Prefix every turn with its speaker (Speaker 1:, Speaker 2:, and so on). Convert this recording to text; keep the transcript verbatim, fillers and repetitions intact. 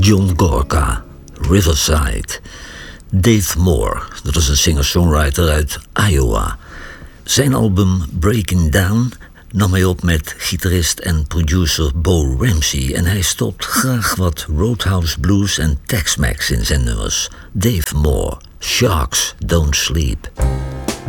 Speaker 1: John Gorka, Riverside. Dave Moore, dat is een singer-songwriter uit Iowa. Zijn album Breaking Down nam hij op met gitarist en producer Bo Ramsey en hij stopt graag wat Roadhouse Blues en Tex-Mex in zijn nummers. Dave Moore, Sharks Don't Sleep.